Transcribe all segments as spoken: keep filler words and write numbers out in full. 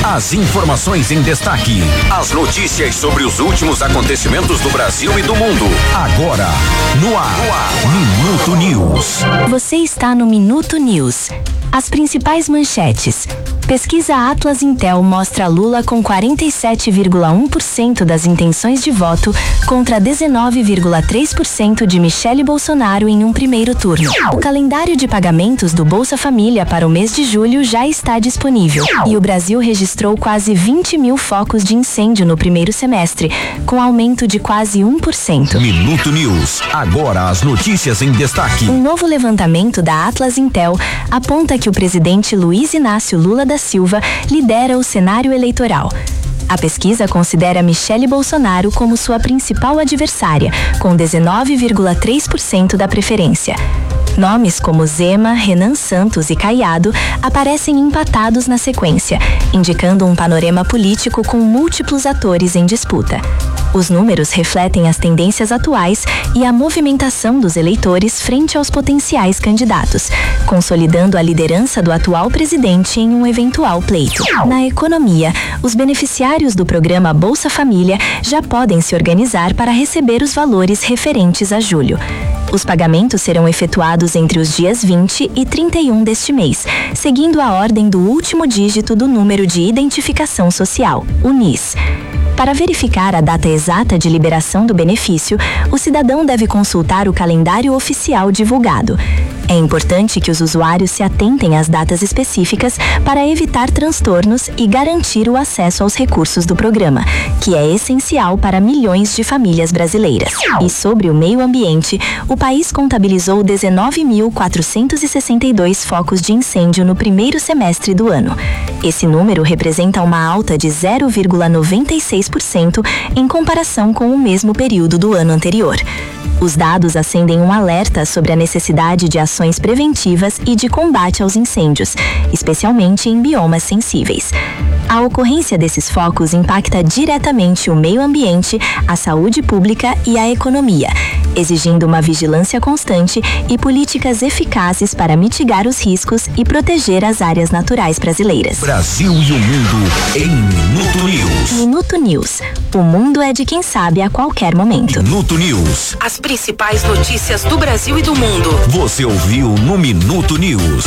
As informações em destaque. As notícias sobre os últimos acontecimentos do Brasil e do mundo. Agora, no ar, no ar. Minuto News. Você está no Minuto News. As principais manchetes. Pesquisa Atlas Intel mostra Lula com quarenta e sete vírgula um por cento das intenções de voto contra dezenove vírgula três por cento de Michele Bolsonaro em um primeiro turno. O calendário de pagamentos do Bolsa Família para o mês de julho já está disponível. E o Brasil registrou quase vinte mil focos de incêndio no primeiro semestre, com aumento de quase um por cento. Minuto News. Agora as notícias em destaque. Um novo levantamento da Atlas Intel aponta que o presidente Luiz Inácio Lula da Silva lidera o cenário eleitoral. A pesquisa considera Michele Bolsonaro como sua principal adversária, com dezenove vírgula três por cento da preferência. Nomes como Zema, Renan Santos e Caiado aparecem empatados na sequência, indicando um panorama político com múltiplos atores em disputa. Os números refletem as tendências atuais e a movimentação dos eleitores frente aos potenciais candidatos, consolidando a liderança do atual presidente em um eventual pleito. Na economia, os beneficiários do programa Bolsa Família já podem se organizar para receber os valores referentes a julho. Os pagamentos serão efetuados entre os dias vinte e trinta e um deste mês, seguindo a ordem do último dígito do número de identificação social, o N I S. Para verificar a data exata de liberação do benefício, o cidadão deve consultar o calendário oficial divulgado. É importante que os usuários se atentem às datas específicas para evitar transtornos e garantir o acesso aos recursos do programa, que é essencial para milhões de famílias brasileiras. E sobre o meio ambiente, o país contabilizou dezenove mil quatrocentos e sessenta e dois focos de incêndio no primeiro semestre do ano. Esse número representa uma alta de zero vírgula noventa e seis por cento em comparação com o mesmo período do ano anterior. Os dados acendem um alerta sobre a necessidade de ações preventivas e de combate aos incêndios, especialmente em biomas sensíveis. A ocorrência desses focos impacta diretamente o meio ambiente, a saúde pública e a economia, exigindo uma vigilância constante e políticas eficazes para mitigar os riscos e proteger as áreas naturais brasileiras. Brasil e o mundo em Minuto News. Minuto News. O mundo é de quem sabe a qualquer momento. Minuto News. As principais notícias do Brasil e do mundo. Você ouviu no Minuto News.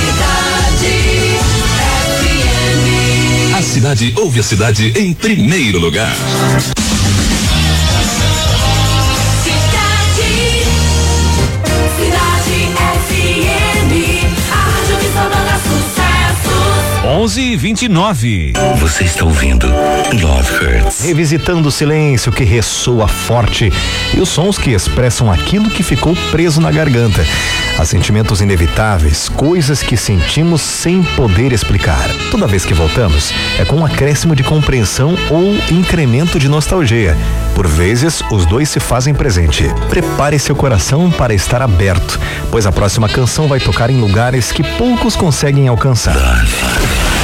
A cidade ouve a cidade em primeiro lugar. onze e vinte e nove. Você está ouvindo Love Hurts. Revisitando o silêncio que ressoa forte e os sons que expressam aquilo que ficou preso na garganta. Há sentimentos inevitáveis, coisas que sentimos sem poder explicar. Toda vez que voltamos, é com um acréscimo de compreensão ou incremento de nostalgia. Por vezes, os dois se fazem presente. Prepare seu coração para estar aberto, pois a próxima canção vai tocar em lugares que poucos conseguem alcançar. Love.